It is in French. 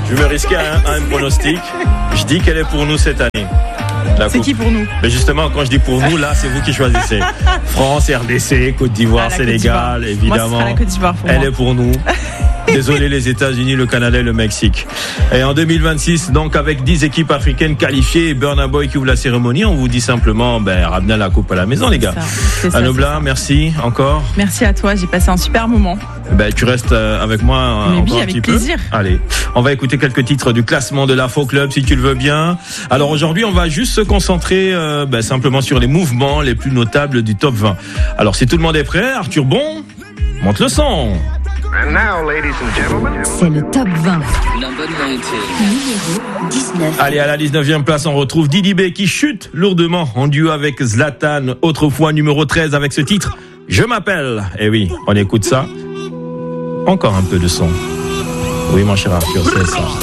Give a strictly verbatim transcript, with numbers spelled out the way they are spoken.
je vais me risquer à un, à un pronostic. Je dis qu'elle est pour nous cette année. C'est coupe. Qui pour nous? Mais justement, quand je dis pour nous, là, c'est vous qui choisissez. France, R D C, Côte d'Ivoire, ah, Sénégal, Côte évidemment. Moi, la Côte d'Ivoire pour Elle moi. est pour nous. Désolé les États-Unis, le Canada et le Mexique. Et en deux mille vingt-six, donc avec dix équipes africaines qualifiées et Burna Boy qui ouvre la cérémonie, on vous dit simplement, ben, ramenez la coupe à la maison, les gars. Anobla, merci encore. Merci à toi, j'ai passé un super moment. Ben, tu restes avec moi Mais encore oui, un avec petit plaisir. peu. Allez, on va écouter quelques titres du classement de l'Afro Club, si tu le veux bien. Alors aujourd'hui, on va juste se concentrer euh, ben, simplement sur les mouvements les plus notables du top vingt. Alors si tout le monde est prêt, Arthur Bon, monte le son. And now, ladies and gentlemen, c'est le top vingt. Numéro dix-neuf. Allez, à la dix-neuvième place, on retrouve Didi B qui chute lourdement en duo avec Zlatan, autrefois numéro treize avec ce titre « Je m'appelle ». Et oui, on écoute ça. Encore un peu de son. Oui, mon cher Arthur, c'est ça.